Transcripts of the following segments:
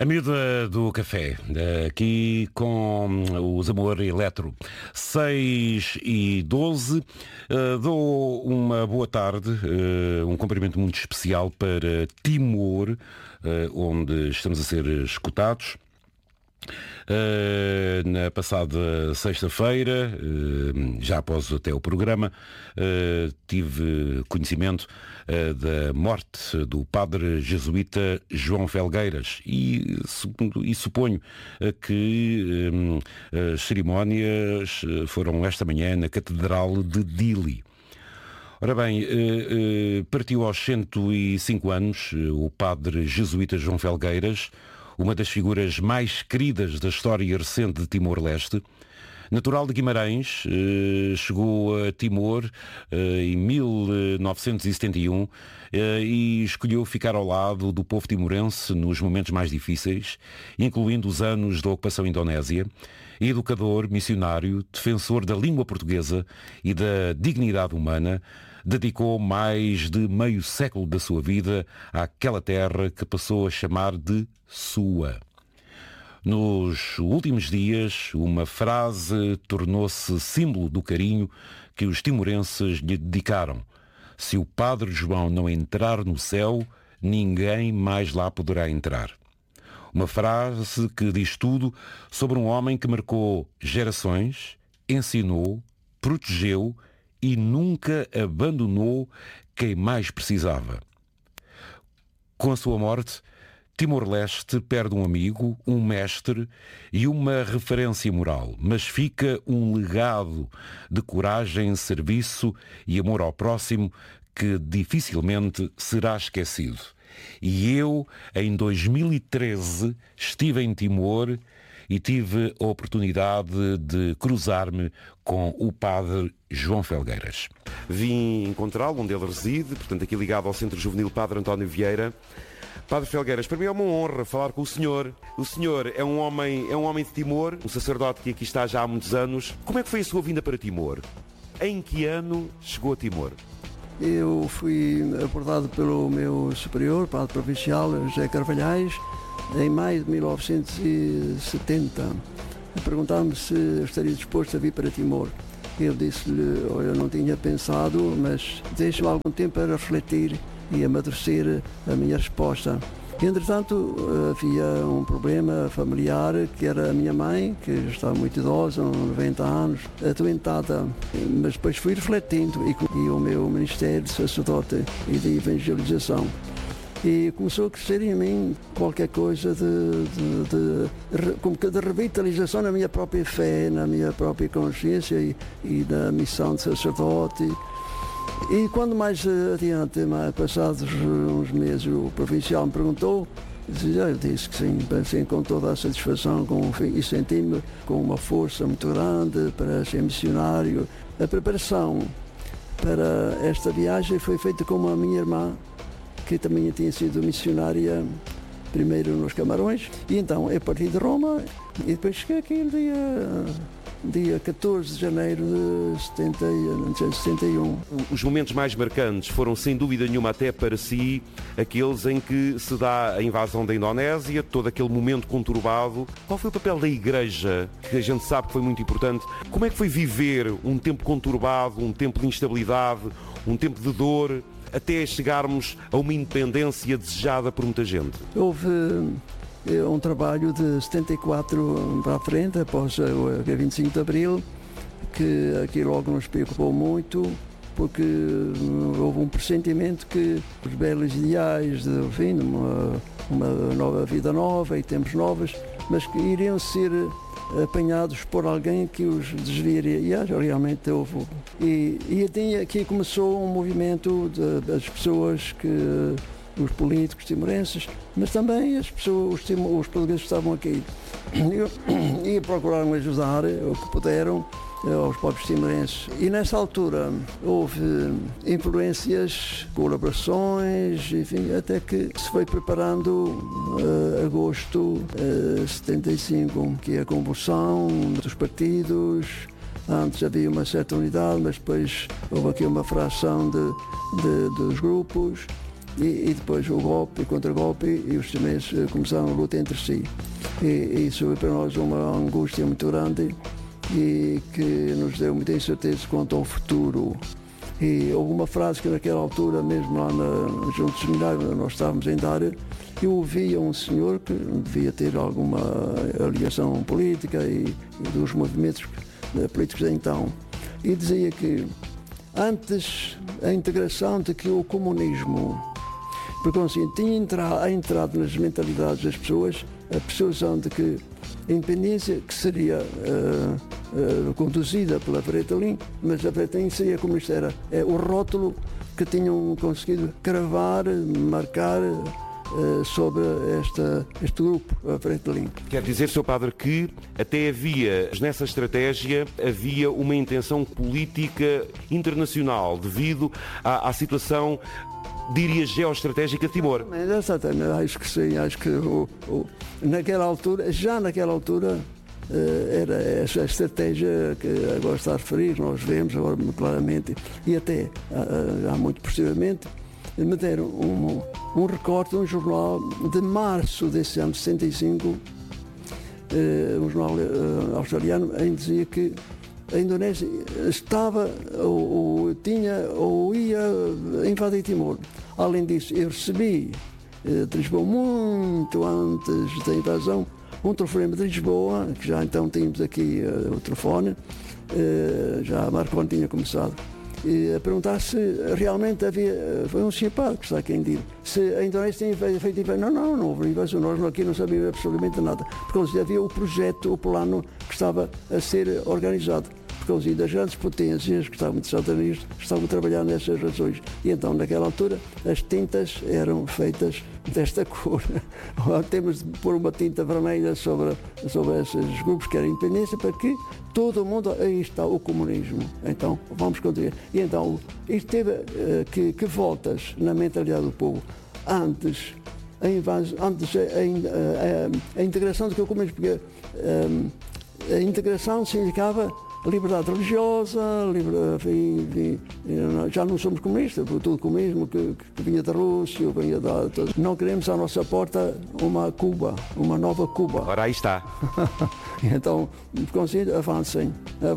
A miúda do café, aqui com os Amor Eletro, 6h12, dou uma boa tarde, um cumprimento muito especial para Timor, onde estamos a ser escutados. Na passada sexta-feira, já após até o programa, tive conhecimento da morte do padre jesuíta João Felgueiras e suponho que as cerimónias foram esta manhã na Catedral de Dili. Ora bem, partiu aos 105 anos o padre jesuíta João Felgueiras, uma das figuras mais queridas da história recente de Timor-Leste. Natural de Guimarães, chegou a Timor em 1971 e escolheu ficar ao lado do povo timorense nos momentos mais difíceis, incluindo os anos da ocupação indonésia. Educador, missionário, defensor da língua portuguesa e da dignidade humana, dedicou mais de meio século da sua vida àquela terra que passou a chamar de sua. Nos últimos dias, uma frase tornou-se símbolo do carinho que os timorenses lhe dedicaram. Se o Padre João não entrar no céu, ninguém mais lá poderá entrar. Uma frase que diz tudo sobre um homem que marcou gerações, ensinou, protegeu e nunca abandonou quem mais precisava. Com a sua morte, Timor-Leste perde um amigo, um mestre e uma referência moral, mas fica um legado de coragem, serviço e amor ao próximo que dificilmente será esquecido. E eu, em 2013, estive em Timor e tive a oportunidade de cruzar-me com o padre João Felgueiras. Vim encontrá-lo onde ele reside, portanto aqui ligado ao Centro Juvenil Padre António Vieira. Padre Felgueiras, para mim é uma honra falar com o senhor. O senhor é um homem de Timor, um sacerdote que aqui está já há muitos anos. Como é que foi a sua vinda para Timor? Em que ano chegou a Timor? Eu fui abordado pelo meu superior, padre provincial, José Carvalhais, em maio de 1970. Perguntaram-me se eu estaria disposto a vir para Timor. Eu disse-lhe, eu não tinha pensado, mas deixe-me algum tempo para refletir e amadurecer a minha resposta. Entretanto, havia um problema familiar, que era a minha mãe, que já estava muito idosa, 90 anos, adoentada. Mas depois fui refletindo e o meu ministério de sacerdote e de evangelização. E começou a crescer em mim qualquer coisa de revitalização na minha própria fé, na minha própria consciência e na missão de sacerdote. E quando mais adiante, passados uns meses, o provincial me perguntou, eu disse que sim, assim, com toda a satisfação e senti-me com uma força muito grande para ser missionário. A preparação para esta viagem foi feita com a minha irmã, que também tinha sido missionária, primeiro nos Camarões, e então eu parti de Roma e depois cheguei aqui no dia 14 de janeiro de 1971. Os momentos mais marcantes foram, sem dúvida nenhuma, até para si, aqueles em que se dá a invasão da Indonésia, todo aquele momento conturbado. Qual foi o papel da Igreja, que a gente sabe que foi muito importante? Como é que foi viver um tempo conturbado, um tempo de instabilidade, um tempo de dor, até chegarmos a uma independência desejada por muita gente? Houve um trabalho de 74 para a frente, após o 25 de Abril, que aqui logo nos preocupou muito, porque houve um pressentimento que os belos ideais de fim, uma nova vida nova e tempos novos, mas que iriam ser apanhados por alguém que os desviaria. E realmente houve. E aqui começou um movimento das pessoas os políticos timorenses, mas também as pessoas, os portugueses que estavam aqui, e procuraram ajudar o que puderam aos povos timorenses. E nessa altura houve influências, colaborações, enfim, até que se foi preparando agosto 75, que é a convulsão dos partidos. Antes havia uma certa unidade, mas depois houve aqui uma fração dos grupos. e depois o golpe e contra-golpe, e os chineses começaram a luta entre si. E isso foi para nós uma angústia muito grande e que nos deu muita incerteza quanto ao futuro. E houve uma frase que naquela altura, mesmo lá junto ao seminário, onde nós estávamos em dar, eu ouvia um senhor que devia ter alguma ligação política e dos movimentos políticos então, e dizia que antes a integração de que o comunismo, porque assim, tinha entrado nas mentalidades das pessoas a percepção de que a independência que seria conduzida pela Fretilin, mas a Fretilin seria comunista, era o rótulo que tinham conseguido cravar, marcar sobre este grupo, a Fretilin. Quer dizer, Sr. Padre, que até havia, nessa estratégia, havia uma intenção política internacional devido à situação, diria, geoestratégica de Timor. Exatamente, acho que sim, acho que naquela altura, era essa estratégia que agora está a referir, nós vemos agora claramente, e até há muito posteriormente, me deram um recorte de um jornal de março desse ano de 65, um jornal australiano, em que dizia que a Indonésia estava ou ia invadir Timor. Além disso, eu recebi de Lisboa, muito antes da invasão, um telefonema de Lisboa, que já então tínhamos aqui o telefone, já a Marconi tinha começado, a perguntar se realmente foi um chipado, que está aqui em dito, se a Indonésia tinha feito invasão. Não houve invasão, nós aqui não sabíamos absolutamente nada, porque havia o projeto, o plano que estava a ser organizado. Por causa das grandes potências que estavam interessadas nisto, estavam a trabalhar nessas razões. E então, naquela altura, as tintas eram feitas desta cor. Temos de pôr uma tinta vermelha sobre esses grupos que eram independência, para que todo o mundo, aí está o comunismo. Então, vamos continuar. E então, isto teve que voltas na mentalidade do povo. Antes a integração do que o comunismo, porque a integração significava liberdade religiosa, já não somos comunistas, porque tudo comunismo que vinha da Rússia, vinha da... Não queremos à nossa porta uma Cuba, uma nova Cuba. Ora, aí está. Então, avancem.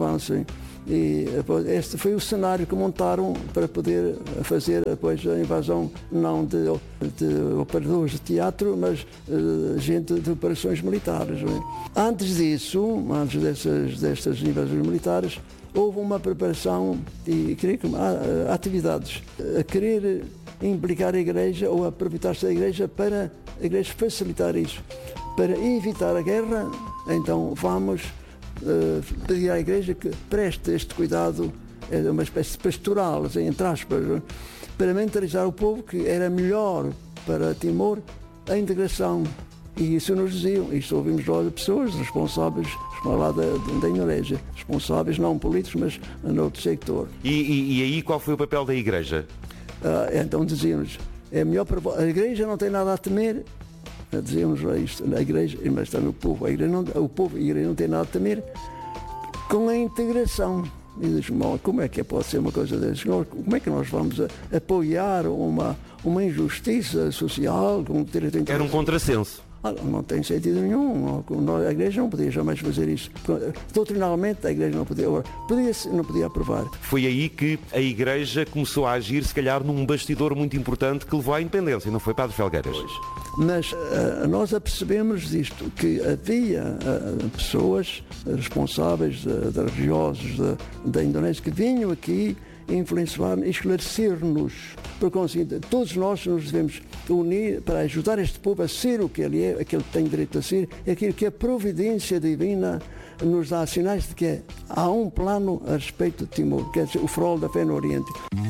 E este foi o cenário que montaram para poder fazer depois a invasão, não de operadores de teatro, mas gente de operações militares. Antes disso, antes destas invasões militares, houve uma preparação e atividades a querer implicar a Igreja ou aproveitar-se da Igreja para a Igreja facilitar isso. Para evitar a guerra, então vamos pedir à Igreja que preste este cuidado, uma espécie de pastoral, entre aspas, para mentalizar o povo que era melhor para Timor a integração. E isso nos diziam, isso ouvimos lá de pessoas responsáveis lá da Indonésia, responsáveis não políticos, mas no outro sector. E aí qual foi o papel da Igreja? Então diziam-nos, é melhor para a Igreja não tem nada a temer. Dizíamos isto, a Igreja, mas também o povo, a Igreja não tem nada a temer com a integração. E diz, como é que pode ser uma coisa dessas? Como é que nós vamos apoiar uma injustiça social? Era um contrassenso. Não tem sentido nenhum. A Igreja não podia jamais fazer isso. Doutrinalmente, a Igreja não podia aprovar. Foi aí que a Igreja começou a agir, se calhar, num bastidor muito importante que levou à independência, não foi, Padre Felgueiras? Mas nós apercebemos disto, que havia pessoas responsáveis, religiosos da Indonésia, que vinham aqui influenciar e esclarecer-nos. Por conseguinte, todos nós nos devemos unir para ajudar este povo a ser o que ele é, aquilo que tem direito a ser, aquilo que a providência divina nos dá sinais de que há um plano a respeito de Timor, quer dizer, o farol da fé no Oriente.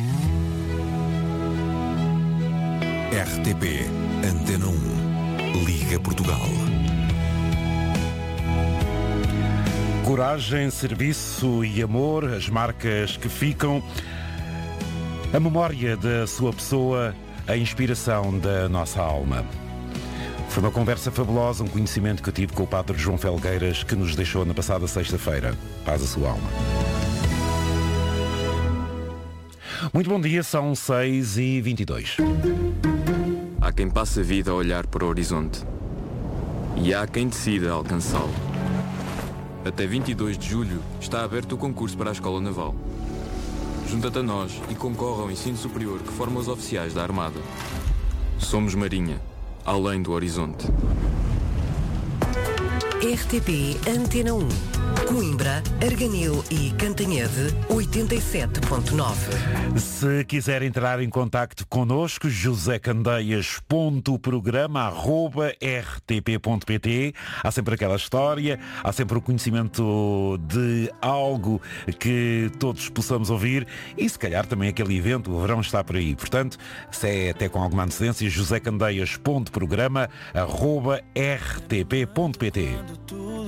RTP Antena 1 Liga Portugal. Coragem, serviço e amor, as marcas que ficam, a memória da sua pessoa, a inspiração da nossa alma. Foi uma conversa fabulosa, um conhecimento que eu tive com o Padre João Felgueiras, que nos deixou na passada sexta-feira. Paz a sua alma. Muito bom dia, são 6h22. Há quem passe a vida a olhar para o horizonte. E há quem decida alcançá-lo. Até 22 de julho está aberto o concurso para a Escola Naval. Junta-te a nós e concorre ao ensino superior que forma os oficiais da Armada. Somos Marinha, além do horizonte. RTP Antena 1. Coimbra, Arganil e Cantanhede 87.9. Se quiser entrar em contacto connosco, josecandeias.programa@rtp.pt. Há sempre aquela história, há sempre o conhecimento de algo que todos possamos ouvir e se calhar também aquele evento, o verão está por aí. Portanto, se é até com alguma antecedência, josecandeias.programa@rtp.pt.